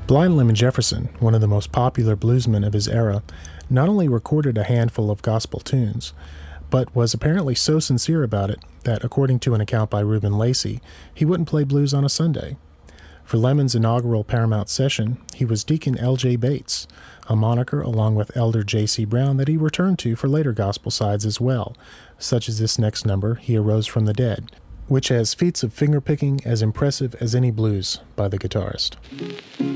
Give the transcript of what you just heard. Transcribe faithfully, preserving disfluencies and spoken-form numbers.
Blind Lemon Jefferson, one of the most popular bluesmen of his era, not only recorded a handful of gospel tunes, but was apparently so sincere about it that, according to an account by Reuben Lacey, he wouldn't play blues on a Sunday. For Lemon's inaugural Paramount session, he was Deacon L J Bates, a moniker along with Elder J C Brown that he returned to for later gospel sides as well, such as this next number, He Arose from the Dead, which has feats of fingerpicking as impressive as any blues by the guitarist.